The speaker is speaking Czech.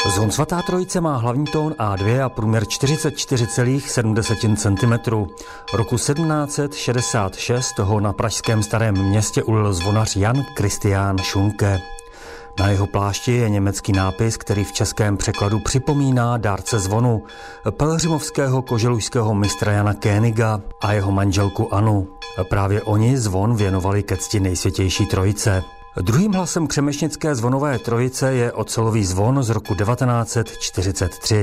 Zvon Svatá Trojice má hlavní tón A2 a průměr 44,7 cm. Roku 1766 ho na pražském Starém Městě ulil zvonař Jan Kristián Šunke. Na jeho plášti je německý nápis, který v českém překladu připomíná dárce zvonu, pelhřimovského koželužského mistra Jana Koeniga a jeho manželku Anu. Právě oni zvon věnovali ke cti Nejsvětější Trojice. Druhým hlasem křemešnické zvonové trojice je ocelový zvon z roku 1943.